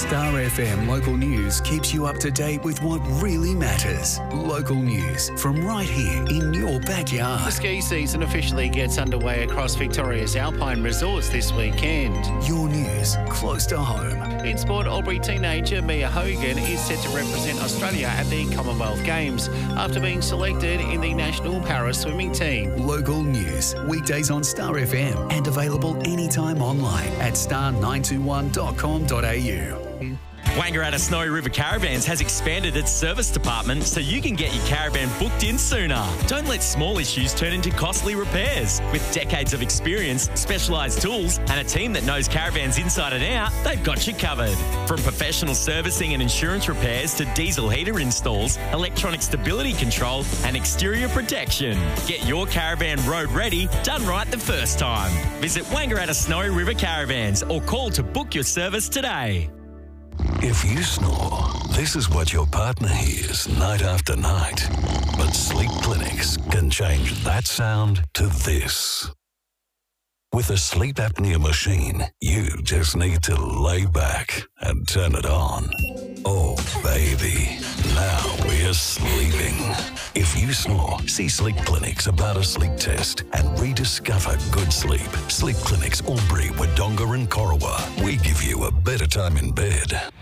Star FM Local News keeps you up to date with what really matters. Local news from right here in your backyard. The ski season officially gets underway across Victoria's alpine resorts this weekend. Your news close to home. In sport, Albury teenager Mia Hogan is set to represent Australia at the Commonwealth Games after being selected in the national para swimming team. Local news, weekdays on Star FM and available anytime online at star921.com.au. Wangaratta Snowy River Caravans has expanded its service department so you can get your caravan booked in sooner. Don't let small issues turn into costly repairs. With decades of experience, specialised tools and a team that knows caravans inside and out, they've got you covered. From professional servicing and insurance repairs to diesel heater installs, electronic stability control and exterior protection. Get your caravan road ready, done right the first time. Visit Wangaratta Snowy River Caravans or call to book your service today. If you snore, this is what your partner hears night after night. But Sleep Clinics can change that sound to this. With a sleep apnea machine, you just need to lay back and turn it on. Oh, baby, now we're sleeping. If you snore, see Sleep Clinics about a sleep test and rediscover good sleep. Sleep Clinics Albury, Wodonga and Corowa. We give you a better time in bed.